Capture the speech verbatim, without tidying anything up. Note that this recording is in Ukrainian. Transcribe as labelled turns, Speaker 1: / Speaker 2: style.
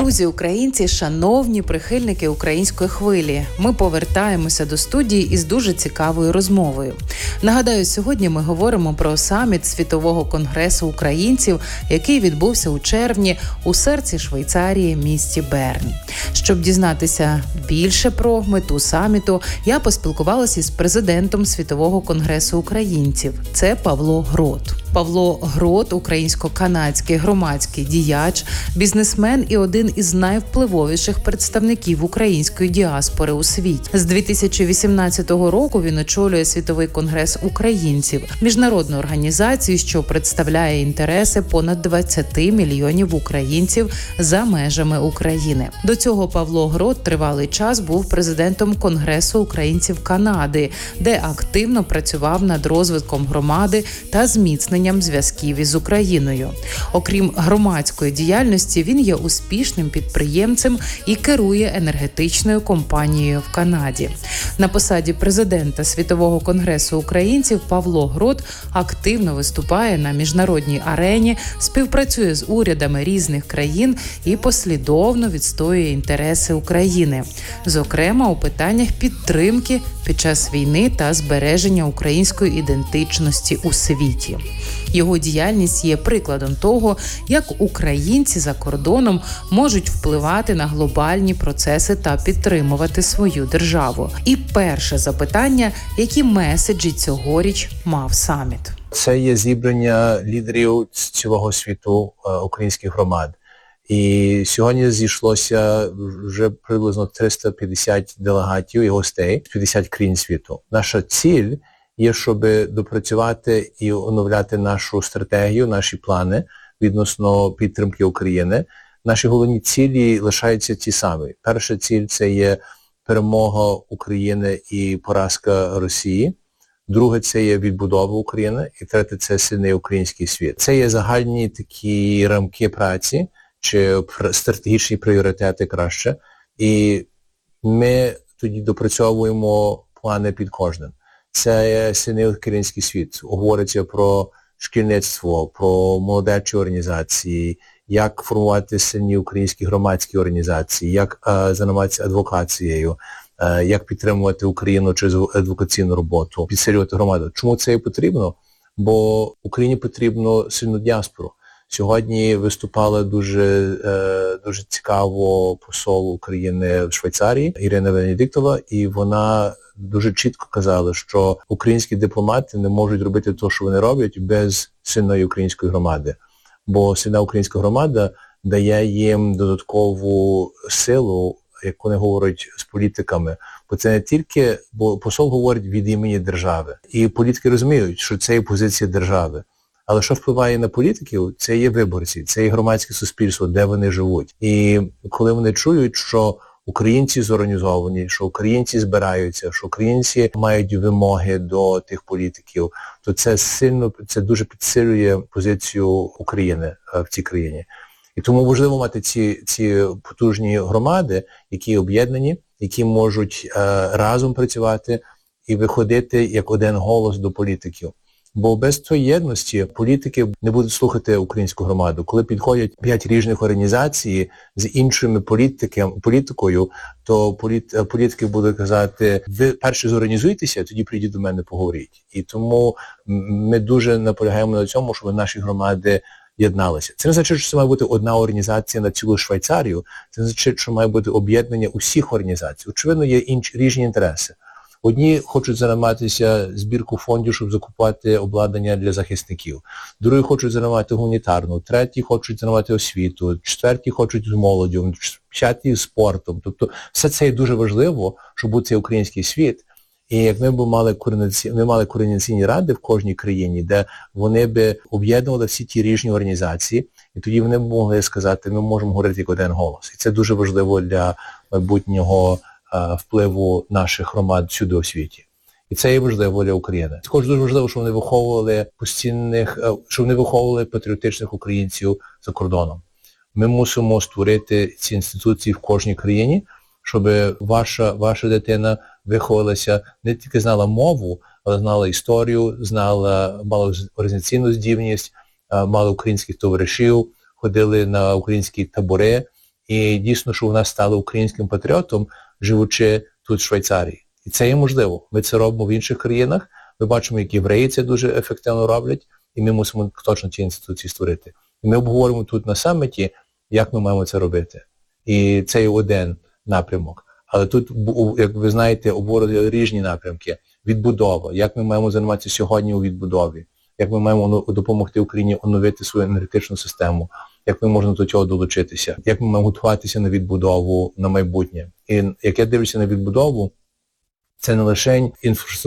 Speaker 1: Друзі, українці, шановні прихильники української хвилі, ми повертаємося до студії із дуже цікавою розмовою. Нагадаю, сьогодні ми говоримо про саміт Світового конгресу українців, який відбувся у червні у серці Швейцарії, місті Берн. Щоб дізнатися більше про мету саміту, я поспілкувалася із президентом Світового конгресу українців. Це Павло Грот. Павло Грот – українсько-канадський громадський діяч, бізнесмен і один із найвпливовіших представників української діаспори у світі. З дві тисячі вісімнадцятого року він очолює Світовий конгрес українців, міжнародну організацію, що представляє інтереси понад двадцять мільйонів українців за межами України. До цього Павло Грот тривалий час був президентом Конгресу українців Канади, де активно працював над розвитком громади та зміцненням зв'язків із Україною. Окрім громадської діяльності, він є успішним підприємцем і керує енергетичною компанією в Канаді. На посаді президента Світового конгресу українців Павло Грот активно виступає на міжнародній арені, співпрацює з урядами різних країн і послідовно відстоює інтереси України, зокрема у питаннях підтримки під час війни та збереження української ідентичності у світі. Його діяльність є прикладом того, як українці за кордоном можуть впливати на глобальні процеси та підтримувати свою державу. І перше запитання, які меседжі цьогоріч мав саміт?
Speaker 2: Це є зібрання лідерів з цілого світу українських громад. І сьогодні зійшлося вже приблизно триста п'ятдесят делегатів і гостей з п'ятдесят країн світу. Наша ціль є, щоб допрацювати і оновляти нашу стратегію, наші плани відносно підтримки України. Наші головні цілі лишаються ті самі. Перша ціль – це є перемога України і поразка Росії. Друге – це є відбудова України. І третє – це сильний український світ. Це є загальні такі рамки праці, чи стратегічні пріоритети краще. І ми тоді допрацьовуємо плани під кожним. Це є сильний український світ. Говориться про шкільництво, про молодечі організації, як формувати сильні українські громадські організації, як е, займатися адвокацією, е, як підтримувати Україну через адвокаційну роботу, підсилювати громаду. Чому це і потрібно? Бо Україні потрібно сильну діаспору. Сьогодні виступала дуже, е, дуже цікаво посол України в Швейцарії Ірина Венедиктова, і вона дуже чітко казала, що українські дипломати не можуть робити те, що вони роблять, без сильної української громади. Бо сильна українська громада дає їм додаткову силу, як вони говорять, з політиками. Бо це не тільки, бо посол говорить від імені держави. І політики розуміють, що це є позиція держави. Але що впливає на політиків, це є виборці, це є громадське суспільство, де вони живуть. І коли вони чують, що українці зорганізовані, що українці збираються, що українці мають вимоги до тих політиків, то це сильно, це дуже підсилює позицію України в цій країні. І тому важливо мати ці, ці потужні громади, які об'єднані, які можуть е, разом працювати і виходити як один голос до політиків. Бо без цієї єдності політики не будуть слухати українську громаду. Коли підходять п'ять різних організацій з іншими політиками, політикою, то політ, політики будуть казати, ви перше зорганізуйтеся, тоді прийдіть до мене, поговоріть. І тому ми дуже наполягаємо на цьому, щоб наші громади єдналися. Це не значить, що це має бути одна організація на цілу Швейцарію, це не значить, що має бути об'єднання усіх організацій. Очевидно, є інші різні інтереси. Одні хочуть займатися збірку фондів, щоб закупати обладнання для захисників. Другі хочуть займати гуманітарну, треті хочуть займати освіту, четверті хочуть з молоддю, п'яті з спортом. Тобто все це є дуже важливо, щоб був цей український світ. І як ми б мали координаційні, ми мали координаційні ради в кожній країні, де вони б об'єднували всі ті різні організації, і тоді вони б могли сказати, ми можемо говорити як один голос. І це дуже важливо для майбутнього впливу наших громад всюди у світі. І це є важливо для України. Також дуже важливо, щоб вони виховували постійних, щоб вони виховували патріотичних українців за кордоном. Ми мусимо створити ці інституції в кожній країні, щоб ваша, ваша дитина виховалася, не тільки знала мову, але знала історію, знала, мала організаційну здібність, мала українських товаришів, ходили на українські табори І дійсно, що вона стала українським патріотом, живучи тут в Швейцарії. І це є можливо. Ми це робимо в інших країнах. Ми бачимо, як євреї це дуже ефективно роблять, і ми мусимо точно ці інституції створити. І ми обговоримо тут на саміті, як ми маємо це робити. І це є один напрямок. Але тут, як ви знаєте, обговорюють різні напрямки. Відбудова. Як ми маємо займатися сьогодні у відбудові. Як ми маємо допомогти Україні оновити свою енергетичну систему. Як ми можемо до цього долучитися. Як ми маємо готуватися на відбудову на майбутнє. І як я дивлюся на відбудову, це не лише інфраструктура,